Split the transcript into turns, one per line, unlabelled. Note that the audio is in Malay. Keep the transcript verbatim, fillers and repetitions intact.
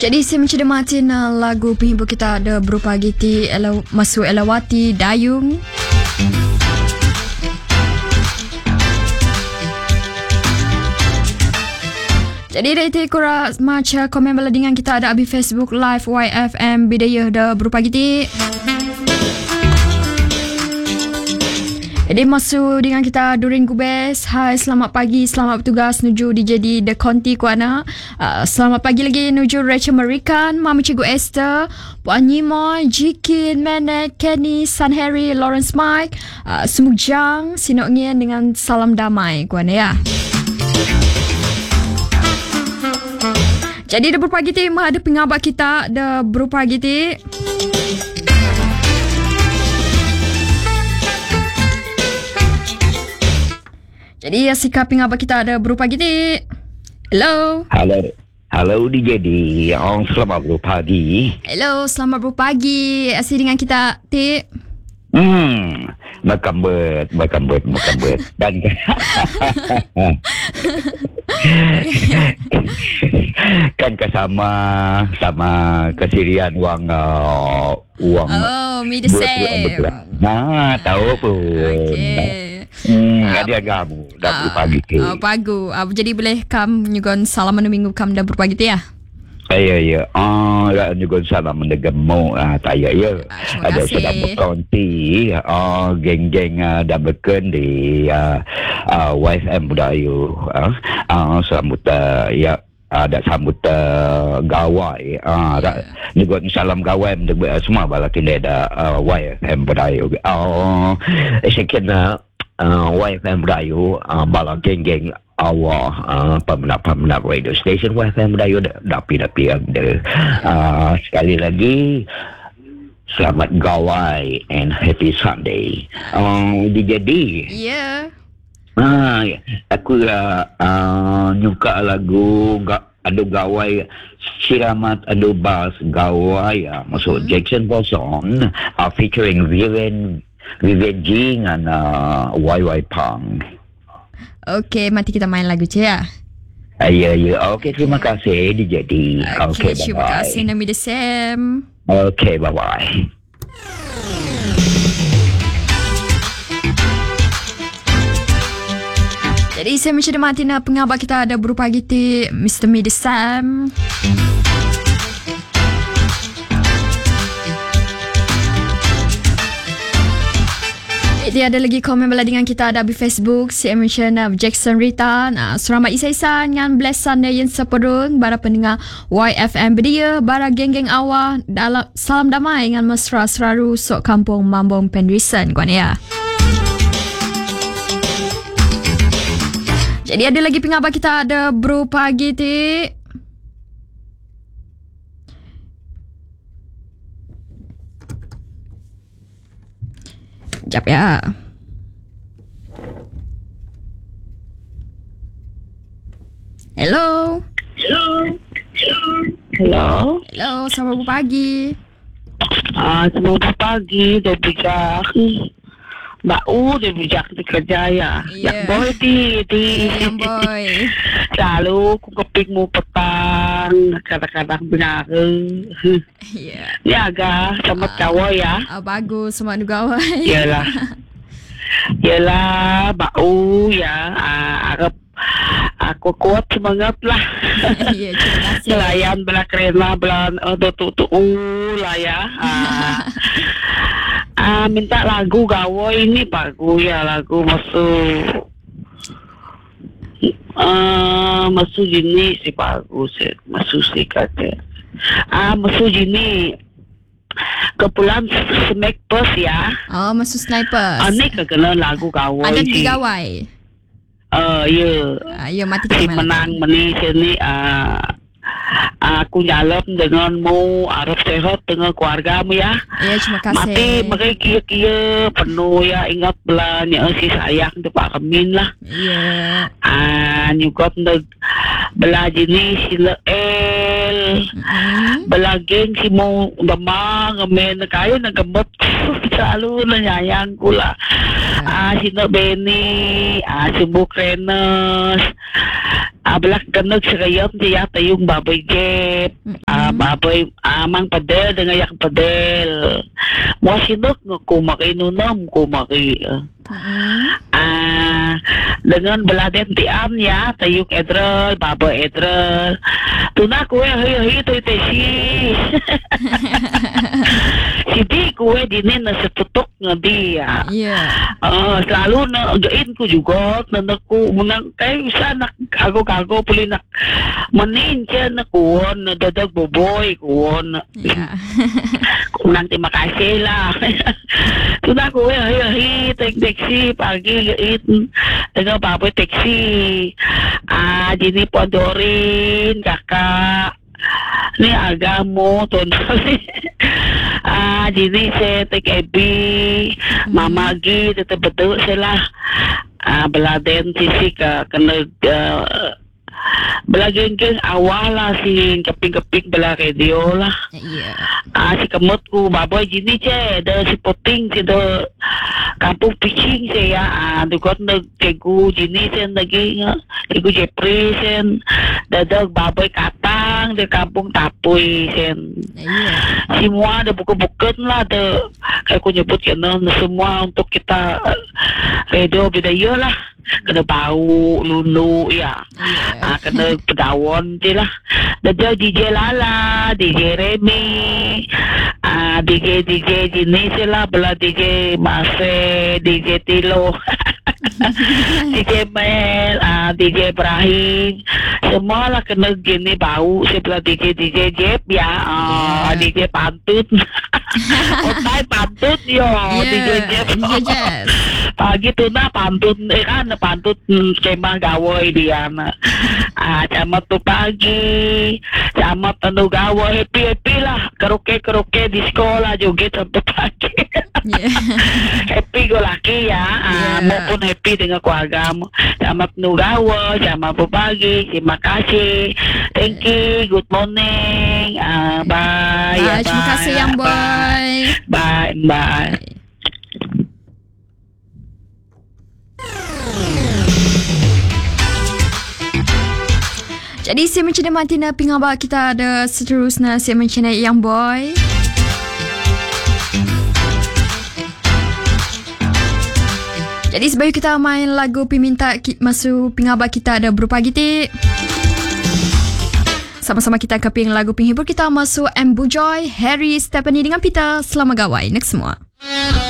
Jadi saya mencermati uh, lagu penghibur kita ada berupa Giti, Ela, Masuk Elawati, Dayung. Jadi dari itu korang macam komen bala dengan kita ada abi Facebook Live Y F M Bidayah dah berupa Giti. Jadi masuk dengan kita During Gubes. Hai, selamat pagi, selamat bertugas menuju D J D The Conti Kuana. Uh, selamat pagi lagi menuju Rachel Marikan, Mama Cikgu Esther, Puan Nimoy, Jikin, Manet, Kenny, San Harry, Lawrence Mike, uh, Sumujang, Sinok Ngien dengan salam damai Kuana ya. Jadi dah berupa Giti, ada pengabat kita dah berupa Giti. Jadi sikap pengabat kita ada berupa Giti. Hello.
Hello. Hello D J D. Oh, selamat berpagi.
Hello, selamat berpagi. Asyik dengan kita, Tik.
Hmm, makan bet, makan bet, makan bet. Dan kan kesama sama kesirian wang uh, uang.
Oh, me the same.
Nah, tahu pun.
Okay.
Hmm, uh, ada kamu dah uh, berpagi ke.
Oh, pagu. Uh, jadi boleh kam nyugon salam menu minggu kam dah berpagi tu ya?
Ya, ya. Ah, uh, juga salam menegemu ah taya ya.
Uh,
ada sedang berkonti ah geng-geng uh, dah berken di uh, uh, Y F M Budayu ah uh, sambut uh, ya ada uh, sambut uh, gawai ah uh, juga salam gawai menegemu semua bala kini ada uh, Y F M Budayu. Oh, sekian Uh, Y F M Budayu uh, bala geng-geng awak uh, pemenang-pemenang radio station Y F M Budayu dapi-dapi ada uh, sekali lagi selamat gawai and happy Sunday uh, D J D.
Ya.
Ah, aku uh, uh, nyuka lagu ga, adu gawai siramat adu bas gawai uh, masuk hmm. Jackson Boson uh, featuring Vivian Vivian G dengan uh, Y Y Pang.
Okey, mati kita main lagu je ya.
Ya, ya. Okey, terima kasih D J D. Okey,
okay, terima
bye-bye.
kasih Nami the same.
Okey, bye-bye.
Jadi saya mencermati nak pengabat kita ada berupa Giti, Mister Me the Sam. Dia ada lagi komen bala dengan kita ada di Facebook si mention uh, Jackson Rita uh, selamat isai-isai dengan blessan yang sepedun para pendengar Y F M Bedia bara geng-geng awak dalam salam damai dengan mesra seraru sok kampung Mambong Pendrisan kuan ya. Jadi ada lagi pengabat kita ada bro pagi ti. Sekejap ya. Hello.
Hello. Hello.
Hello, selamat pagi.
Ah, selamat pagi. Dah bijak. Bau dia bijak di kerja ya.
Yeah.
Yang boy ti ti.
Yang boy.
Selalu ku kepik mu petang. Kadang-kadang benar.
Ya.
Ya agak sama kawa ya.
Ah, bagus semua gawai.
Yalah. Yalah bau ya. Ah, Arab aku kuat semangat lah.
Ya, terima kasih.
Selayan bela kereta bela uh, tu-tu lah ya. Ah. Ah, minta lagu gawe ini bagus ya lagu masuk ah masuk gini sih bagus ya masuk sih kata ah masuk gini kepulan smack bus ya
Oh, masuk sniper.
ah ni kena lagu gawe
ada di gawai.
ah ya
Ah, ya mati
si
kita
menang meni sini ah aku nyalam denganmu, harap sehat dengan keluargamu ya.
Ya, terima kasih.
Mati mereka kia-kia penuh ya, ingat belanya si sayang tu Pak Kemin lah.
Ya.
Ah, nyugot neg belah jenis si Leel,
Mm-hmm.
belah geng si mau demang, ngemen kayu ngegemot selalu nyayangku lah. Ah, si Nek Beni, ah si Buk Renes. Ah, belah kena serayam dia tayung babai jep. Ah, baboy amang padel dengan yak padel. Mo sinok ko makinunom ko maki. Ah, dengan beladen tiam ya, tayuk edrel, baboy edrel. Tuna kue hi hi tu tesi. Sidi kue dini nasi tutuk ngadi ya.
Yeah.
Uh, selalu na gain ko juga na ko menang kay sa nak kago-kago puli nak manin siya na kuon na dadag boboy kuon.
Yeah.
Kunang terima kasih lah. Tuna ko eh hi hi tek taxi pagi gain dengan baboy taxi. Ah dini pondorin kakak. Ni agamo tonton. Ah, jadi saya take A B, mama gi tetap betul saya lah. Ah, beladen sisi ke kena belageng ke awal lah si keping-keping bela radio lah.
Yeah.
Ah, si kemutku baboy gini je, ada si poting si ada kampung pitching saya. Ah, dukot nag tegu gini sen lagi nga, tegu Jepri sen, dadag baboy katang di kampung Tapuy sen.
Yeah.
Semua ada buku-buku lah, ada kayak aku nyebut kena semua untuk kita radio budaya lah. Kena bau, lulu, ya.
Yeah.
Ah, kena pedawon je lah. Ada D J Lala, D J Remy, ah, D J D J jenis lah, belah D J Mase, D J Tilo, D J Mel, ah, D J Ibrahim. Semua lah kena gini bau. Sebelah D J D J Jeb ya, ah, yeah. D J Pantut. Otai Pantut yo,
Yeah.
D J Jeb.
D J Jeb.
Pagi tu na pantut eh kan pantut kemang gawai dia na. Ah, camat tu pagi, camat tanu gawai happy happy lah, karaoke karaoke di sekolah joget sampai pagi.
Yeah.
Happy go laki ya, ah,
Yeah.
maupun happy dengan keluargamu. Camat nu gawai, camat tu pagi, terima kasih, thank you, good morning, ah, bye.
Ah,
ya,
terima
bye,
kasih yang boy.
Bye, bye.
Jadi saya macam mana tina pingaba kita ada seterusnya saya macam yang boy. Jadi sebelum kita main lagu peminta masuk pingaba kita ada berupa gitu. Sama-sama kita keping lagu penghibur kita masuk M Bujoy, Harry, Stephanie dengan Peter. Selamat gawai nak semua.